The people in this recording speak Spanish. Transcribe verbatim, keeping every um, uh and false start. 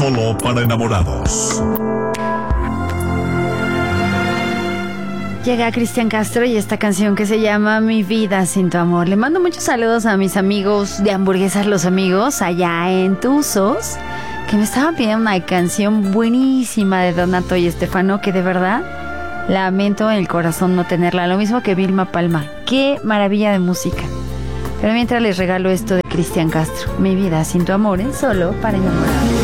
Solo para enamorados. Llega Cristian Castro y esta canción que se llama Mi vida sin tu amor. Le mando muchos saludos a mis amigos de Hamburguesas Los Amigos allá en Tuzos, que me estaban pidiendo una canción buenísima de Donato y Estefano, que de verdad lamento en el corazón no tenerla. Lo mismo que Vilma Palma. Qué maravilla de música. Pero mientras les regalo esto de Cristian Castro, Mi vida sin tu amor, es solo para enamorados.